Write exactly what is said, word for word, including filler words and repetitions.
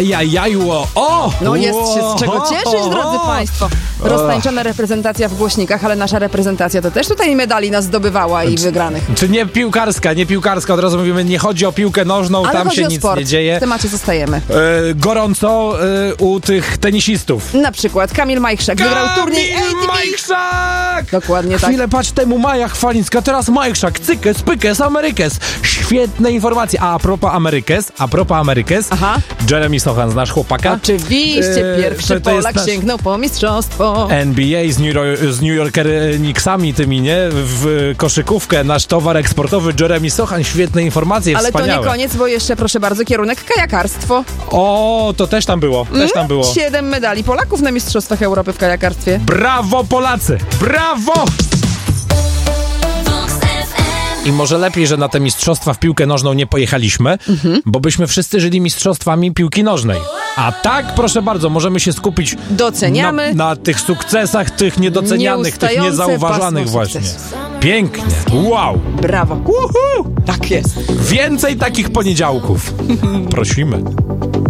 Ajajajło. O! No jest Ło, się z czego ho, cieszyć, ho, drodzy ho. Państwo. Roztańczona reprezentacja w głośnikach, ale nasza reprezentacja to też tutaj medali nas zdobywała i wygranych. Czy nie piłkarska, nie piłkarska, od razu mówimy, nie chodzi o piłkę nożną, Ale tam chodzi się o nic sport. nie dzieje. W temacie zostajemy. E, gorąco e, u tych tenisistów. Na przykład Kamil Majchrzak wygrał turniej A T P. Majchrzak! Dokładnie tak. Chwilę patrz temu Maja Chwalińska, teraz Majchrzak, cykes, pykes, Amerykes. Świetne informacje. A, a propos Amerykes, a propos Amerykes, Aha. Jeremy Sochan, znasz chłopaka? Oczywiście, Eee, pierwszy to- to jest Polak nasz- sięgnął po mistrzostwo. N B A z New, Yor- z New Yorker Knicksami tymi, nie? W koszykówkę, nasz towar eksportowy Jeremy Sochan, świetne informacje, Ale wspaniałe. to nie koniec, bo jeszcze, proszę bardzo, kierunek kajakarstwo. O, to też tam było, też tam było. Siedem medali Polaków na Mistrzostwach Europy w kajakarstwie. Brawo Polacy, brawo! I może lepiej, że na te mistrzostwa w piłkę nożną nie pojechaliśmy, mhm. bo byśmy wszyscy żyli mistrzostwami piłki nożnej. A tak, proszę bardzo, możemy się skupić Doceniamy. na, na tych sukcesach, tych niedocenianych, tych Nieustające niezauważanych pasmo właśnie. sukcesów. Pięknie, wow! Brawo. Uhu! Tak jest. Więcej takich poniedziałków. Prosimy.